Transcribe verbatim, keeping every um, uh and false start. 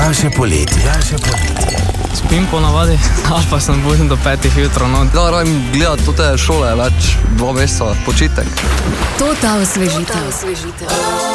Daljše poletje. Daljše poletje. Spim po navadi, ali pa sem budim do petih jutro. No. Da, radim gledati tote šole, več dva meseca, počitek. Tota osvežitev.